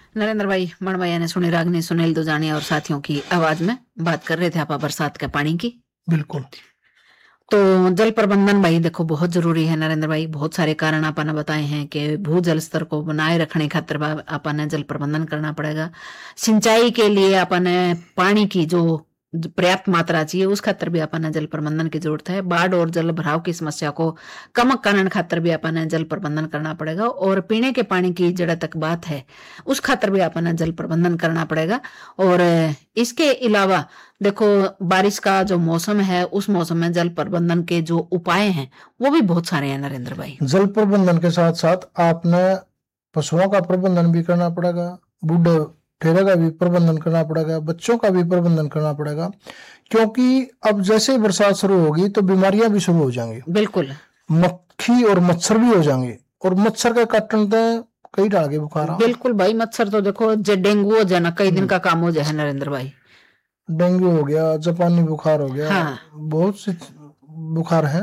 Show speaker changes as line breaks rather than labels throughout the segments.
नरेंद्र भाई मणवैया ने सुनी रागनी सुनील दुजानी और साथियों की आवाज में बात कर रहे थे आप बरसात के पानी की।
बिल्कुल।
तो जल प्रबंधन भाई देखो बहुत जरूरी है नरेंद्र भाई। बहुत सारे कारण आपने बताए हैं कि भूजल स्तर को बनाए रखने खातिर आपने जल प्रबंधन करना पड़ेगा। सिंचाई के लिए आपने पानी की जो पर्याप्त मात्रा चाहिए उस खातर भी आपने जल प्रबंधन की जरूरत है। बाढ़ और जल भराव की समस्या को कम करने खातर भी आपने जल प्रबंधन करना पड़ेगा। और पीने के पानी की जड़ तक बात है उस खातर भी आपने जल प्रबंधन करना पड़ेगा। और इसके अलावा देखो बारिश का जो मौसम है उस मौसम में जल प्रबंधन के जो उपाय हैं वो भी बहुत सारे हैं नरेंद्र भाई।
जल प्रबंधन के साथ साथ आपने पशुओं का प्रबंधन भी करना पड़ेगा, बूढ़े ठेरे का भी प्रबंधन करना पड़ेगा, बच्चों का भी प्रबंधन करना पड़ेगा, क्योंकि अब जैसे बरसात शुरू होगी तो बीमारियां भी शुरू हो जाएंगी।
बिल्कुल,
मक्खी और मच्छर भी हो जाएंगे और मच्छर का काटने से कई तरह के बुखार।
बिल्कुल भाई, मच्छर तो देखो जो डेंगू हो जाए ना कई दिन का काम हो जाए नरेंद्र भाई।
डेंगू हो गया, जापानी बुखार हो गया,
हाँ।
बहुत से बुखार हैं।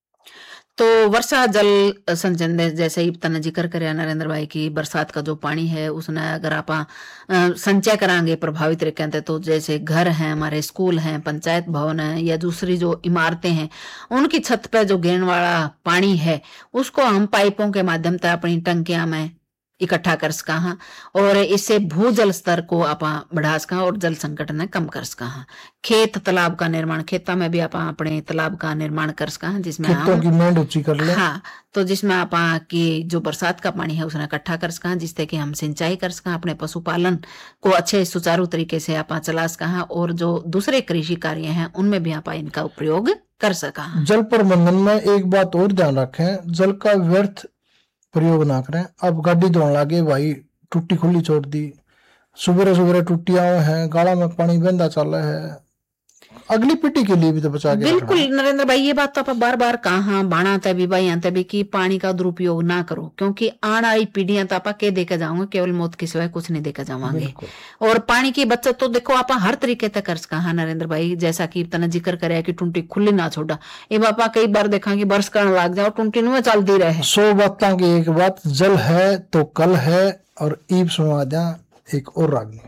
तो वर्षा जल संचयन जैसे ही तने जिक्र करे नरेंद्र भाई की बरसात का जो पानी है उसने अगर आप संचय करांगे प्रभावित तरीके तो जैसे घर हैं हमारे, स्कूल हैं, पंचायत भवन है या दूसरी जो इमारतें हैं उनकी छत पे जो गिरने वाला पानी है उसको हम पाइपों के माध्यम से अपनी टंकियां में इकट्ठा कर सका हाँ। और इससे भूजल स्तर को आप बढ़ा सका और जल संकट ने कम कर सका हाँ। खेत तालाब का निर्माण, खेता में भी आप अपने तालाब का निर्माण कर सका जिसमें
खेतों की मेंढ ऊंची कर ले।
हाँ, तो जिसमें आप की जो बरसात का पानी है उसने इकट्ठा कर सका जिससे कि हम सिंचाई कर सका, अपने पशुपालन को अच्छे सुचारू तरीके से आप चला सका और जो दूसरे कृषि कार्य हैं उनमें भी आप इनका उपयोग कर सका।
जल प्रबंधन में एक बात और ध्यान रखें, जल का व्यर्थ प्रयोग ना करें। अब गाड़ी धोने लगे भाई, टूटी खुली छोड़ दी, सुबह सुबह टूटियां हैं, गाड़ा में पानी बहता चल रहा है, अगली पीढ़ी के लिए भी तो बचा के
बिल्कुल नरेंद्र भाई ये बात तो आप बार बार कहा बाणा तय भी भाई यहाँ भी कि पानी का दुरुपयोग ना करो क्योंकि आने वाली पीढ़ियां तो आप के देकर जाओगे, केवल मौत के सिवाय कुछ नहीं देकर जावांगे। और पानी की बचत तो देखो आप हर तरीके तक कर सका हाँ नरेंद्र भाई, जैसा कि तना जिक्र करे कि टूंटी खुली ना छोड़ा। ये बापा कई बार देखा कि बरस करने लग जाओ टूंटी में चलती रहे।
100 बातों की एक बात, जल है तो कल है। और ईब सुनवा दिया एक और रागनी।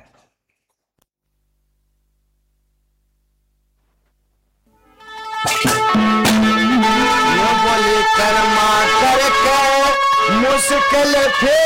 कर्मा करके मुश्किल थे